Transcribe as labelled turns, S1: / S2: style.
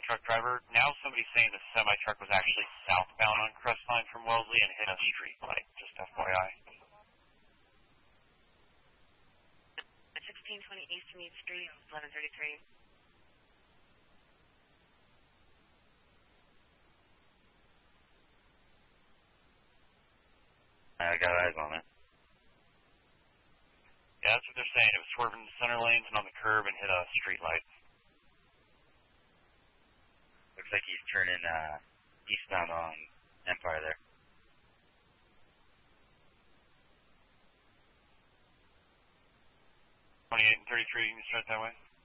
S1: semi-truck driver. Now somebody's saying the semi-truck was actually southbound on Crestline from Wellesley and hit a street light, just FYI.
S2: 1620 East Mead Street, 1133.
S3: I got eyes on it.
S1: Yeah, that's what they're saying. It was swerving the center lanes and on the curb and hit a street light.
S3: Looks like he's turning eastbound on Empire there.
S1: 28 and 33, you can start that way.